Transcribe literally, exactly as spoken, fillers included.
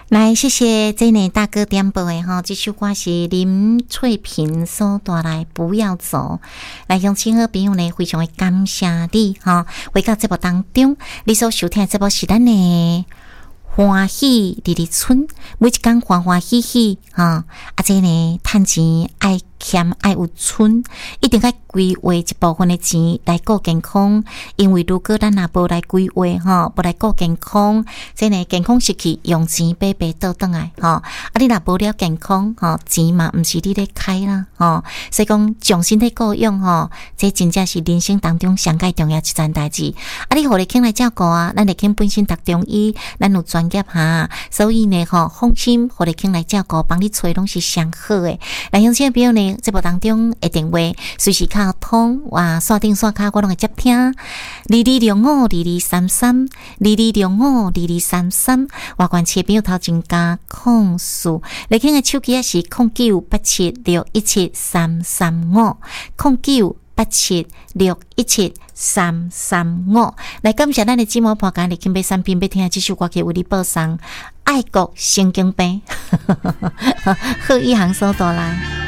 来，谢谢这呢大哥点播的哈，这首歌是林翠萍所带来不要走。来，乡亲好朋友呢，非常的感谢你哈。回到节目当中，你所收听的节目是咱的欢喜日日村，每一天欢欢喜喜哈。啊，这呢趁钱爱欠爱有存，一定要规划一部分的钱来顾健康，因为如果咱若无来规划吼，无来顾健康，这呢健康失去，用钱白白倒转来吼。啊，你若无了健康吼，钱嘛毋是你咧开啦吼。所以讲重身体顾养吼，这真正是人生当中上界重要一件代志。啊，你互你囝来照顾啊，咱你囝本身读中医，咱有专业哈，所以呢吼，放心互你囝来照顾，帮你找拢是上好诶。来，乡亲朋友呢？节目当中的电话随时卡通哇，线顶线卡我拢会接听。二二六五二二三三，二二六五二二三三。外观车朋友头前加控诉，你看个手机也是空九八七六一七三三五，空九八七六一七三三五。来，感谢咱的姊妹朋友，你去买产品，要听这首歌曲为你报上爱国神经病，好一行收到来。